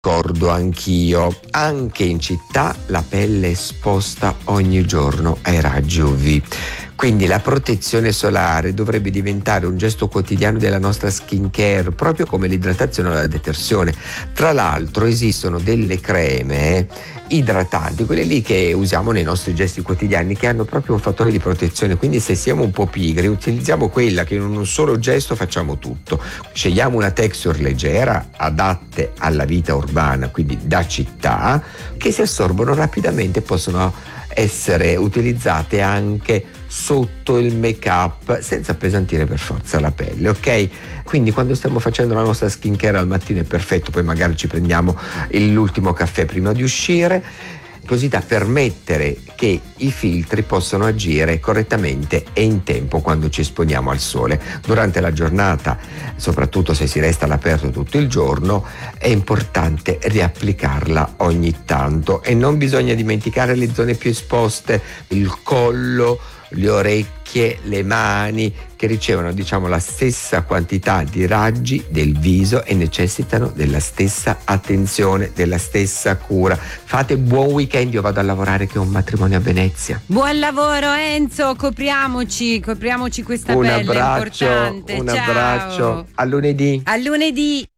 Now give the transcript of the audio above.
Ricordo anch'io, anche in città la pelle è esposta ogni giorno ai raggi UV. Quindi la protezione solare dovrebbe diventare un gesto quotidiano della nostra skincare, proprio come l'idratazione o la detersione. Tra l'altro esistono delle creme idratanti, quelle lì che usiamo nei nostri gesti quotidiani, che hanno proprio un fattore di protezione. Quindi se siamo un po' pigri, utilizziamo quella che in un solo gesto facciamo tutto. Scegliamo una texture leggera, adatte alla vita urbana, quindi da città, che si assorbono rapidamente e possono essere utilizzate anche sotto il make-up senza appesantire per forza la pelle, ok? Quindi quando stiamo facendo la nostra skincare al mattino è perfetto, poi magari ci prendiamo l'ultimo caffè prima di uscire, così da permettere che i filtri possano agire correttamente e in tempo quando ci esponiamo al sole. Durante la giornata, soprattutto se si resta all'aperto tutto il giorno, è importante riapplicarla ogni tanto e non bisogna dimenticare le zone più esposte, il collo, le orecchie, le mani, che ricevono la stessa quantità di raggi del viso e necessitano della stessa attenzione, della stessa cura. Fate buon weekend, io vado a lavorare che ho un matrimonio a Venezia. Buon lavoro Enzo, copriamoci questa pelle importante. Un abbraccio, a lunedì. A lunedì.